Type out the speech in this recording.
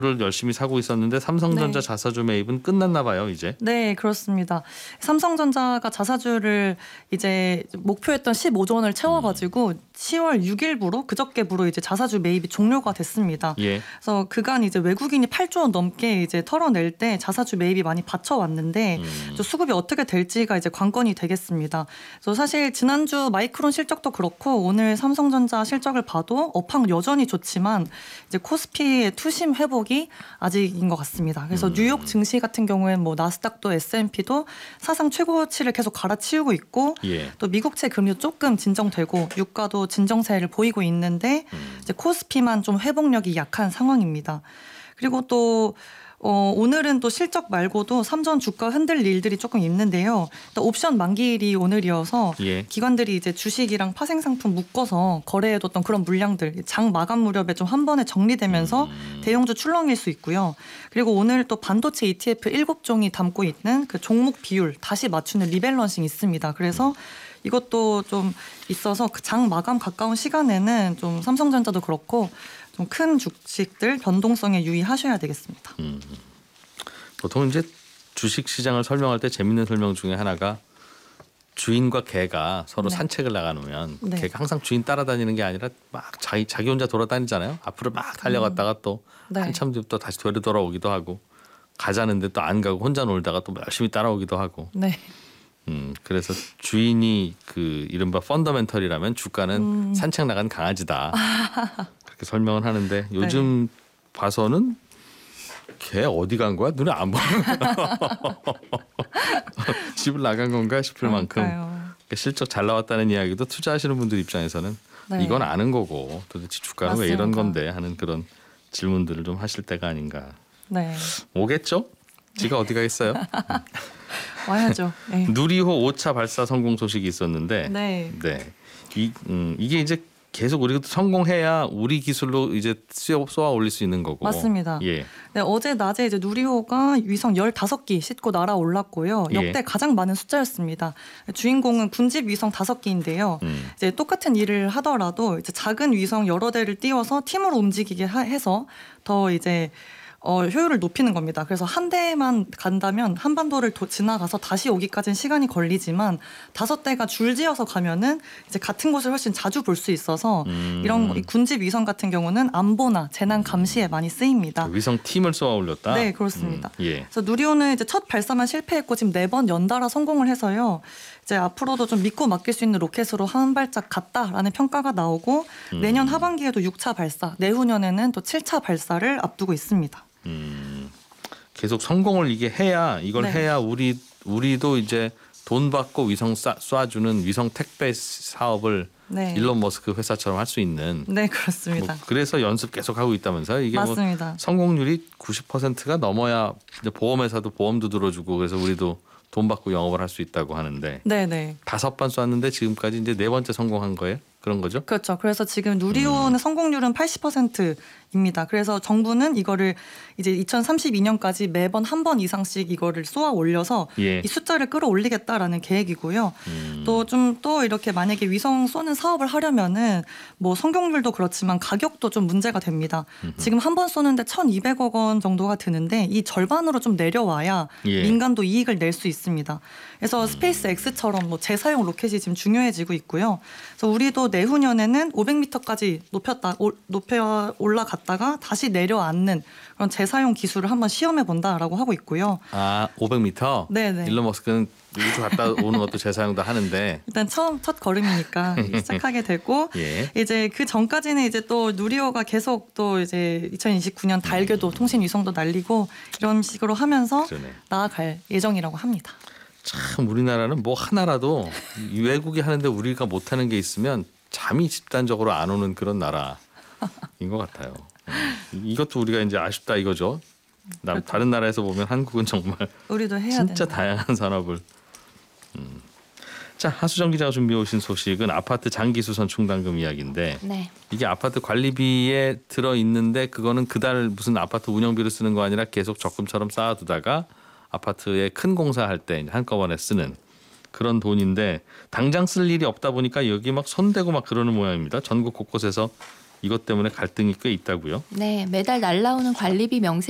를 열심히 사고 있었는데 삼성전자 네. 자사주 매입은 끝났나 봐요, 이제. 네, 그렇습니다. 삼성전자가 자사주를 이제 목표했던 15조 원을 채워가지고 10월 6일부로 그저께부로 이제 자사주 매입이 종료가 됐습니다. 예. 그래서 그간 이제 외국인이 8조 원 넘게 이제 털어낼 때 자사주 매입이 많이 받쳐왔는데 수급이 어떻게 될지가 이제 관건이 되겠습니다. 그래서 사실 지난주 마이크론 실적도 그렇고 오늘 삼성전자 실적을 봐도 업황 여전히 좋지만 이제 코스피의 투심 회복이 아직인 것 같습니다. 그래서 뉴욕 증시 같은 경우에는 뭐 나스닥도 S&P도 사상 최고치를 계속 갈아치우고 있고 예. 또 미국채 금리도 조금 진정되고 유가도 진정세를 보이고 있는데 이제 코스피만 좀 회복력이 약한 상황입니다. 그리고 또 오늘은 또 실적 말고도 삼전 주가 흔들 일들이 조금 있는데요. 또 옵션 만기일이 오늘이어서 예. 기관들이 이제 주식이랑 파생 상품 묶어서 거래해뒀던 그런 물량들 장 마감 무렵에 좀 한 번에 정리되면서 대형주 출렁일 수 있고요. 그리고 오늘 또 반도체 ETF 7종이 담고 있는 그 종목 비율 다시 맞추는 리밸런싱이 있습니다. 그래서 이것도 좀 있어서 그 장 마감 가까운 시간에는 좀 삼성전자도 그렇고 좀 큰 주식들 변동성에 유의하셔야 되겠습니다. 보통 이제 주식 시장을 설명할 때 재밌는 설명 중에 하나가 주인과 개가 서로 네. 산책을 나가놓으면 네. 개가 항상 주인 따라다니는 게 아니라 막 자기 혼자 돌아다니잖아요. 앞으로 막 달려갔다가 또 네. 한참 뒤에 또 다시 되돌아오기도 하고 가자는데 또 안 가고 혼자 놀다가 또 열심히 따라오기도 하고. 네. 그래서 주인이 그 이른바 펀더멘털이라면 주가는 산책 나간 강아지다. 그렇게 설명을 하는데 요즘 봐서는 걔 어디 간 거야? 눈에 안 보이는 거야. 집을 나간 건가 싶을 만큼 실적 잘 나왔다는 이야기도 투자하시는 분들 입장에서는 네. 이건 아는 거고 도대체 주가는 왜 이런 맞습니다. 건데 하는 그런 질문들을 좀 하실 때가 아닌가. 네. 오겠죠? 지가 어디 가겠어요? 와야죠. 네. 누리호 5차 발사 성공 소식이 있었는데 네. 네. 이게 이제 계속 우리가 성공해야 우리 기술로 이제 쏘아 올릴 수 있는 거고. 맞습니다. 예. 네, 어제 낮에 이제 누리호가 위성 15기 싣고 날아올랐고요. 역대 예. 가장 많은 숫자였습니다. 주인공은 군집 위성 5기인데요. 이제 똑같은 일을 하더라도 이제 작은 위성 여러 대를 띄워서 팀으로 움직이게 해서 더 이제 효율을 높이는 겁니다. 그래서 한 대만 간다면 한반도를 지나가서 다시 오기까지는 시간이 걸리지만 5대가 줄지어서 가면은 이제 같은 곳을 훨씬 자주 볼 수 있어서 이런 군집 위성 같은 경우는 안보나 재난 감시에 많이 쓰입니다. 위성 팀을 쏘아 올렸다. 네, 그렇습니다. 예. 그래서 누리호는 이제 첫 발사만 실패했고 지금 4번 연달아 성공을 해서요. 이제 앞으로도 좀 믿고 맡길 수 있는 로켓으로 한 발짝 갔다라는 평가가 나오고 내년 하반기에도 6차 발사, 내후년에는 또 7차 발사를 앞두고 있습니다. 계속 성공을 이걸 네. 해야 우리도 이제 돈 받고 위성 쏴주는 위성 택배 사업을 네. 일론 머스크 회사처럼 할 수 있는. 네, 그렇습니다. 그래서 연습 계속 하고 있다면서요. 이게 맞습니다. 뭐 성공률이 90%가 넘어야 이제 보험회사도 보험도 들어주고 그래서 우리도 돈 받고 영업을 할 수 있다고 하는데 네네. 5번 쐈는데 지금까지 이제 4번째 성공한 거예요? 그런 거죠? 그렇죠. 그래서 지금 누리호는 성공률은 80%입니다. 그래서 정부는 이거를 이제 2032년까지 매번 한 번 이상씩 이거를 쏘아 올려서 예. 이 숫자를 끌어올리겠다라는 계획이고요. 또 이렇게 만약에 위성 쏘는 사업을 하려면은 뭐 성공률도 그렇지만 가격도 좀 문제가 됩니다. 지금 한 번 쏘는데 1,200억 원 정도가 드는데 이 절반으로 좀 내려와야 예. 민간도 이익을 낼 수 있습니다. 그래서 스페이스 X처럼 뭐 재사용 로켓이 지금 중요해지고 있고요. 그래서 우리도 내후년에는 500m까지 높여 올라갔다가 다시 내려앉는 그런 재사용 기술을 한번 시험해 본다라고 하고 있고요. 500m? 네네. 일론 머스크는 우주 갔다 오는 것도 재사용도 하는데 일단 첫 걸음이니까 시작하게 되고 예. 이제 그 전까지는 이제 또 누리호가 계속 또 이제 2029년 달궤도 통신 위성도 날리고 이런 식으로 하면서 그러네. 나아갈 예정이라고 합니다. 참 우리나라는 뭐 하나라도 외국이 하는데 우리가 못하는 게 있으면 잠이 집단적으로 안 오는 그런 나라인 것 같아요. 이것도 우리가 이제 아쉽다 이거죠. 그렇죠. 다른 나라에서 보면 한국은 정말 우리도 해야 진짜 된다. 다양한 산업을. 자, 하수정 기자가 준비해 오신 소식은 아파트 장기 수선 충당금 이야기인데 네. 이게 아파트 관리비에 들어 있는데 그거는 그달 무슨 아파트 운영비로 쓰는 거 아니라 계속 적금처럼 쌓아두다가 아파트에 큰 공사할 때 한꺼번에 쓰는 그런 돈인데 당장 쓸 일이 없다 보니까 여기 막 손대고 막 그러는 모양입니다. 전국 곳곳에서 이것 때문에 갈등이 꽤 있다고요? 네, 매달 날라오는 관리비 명세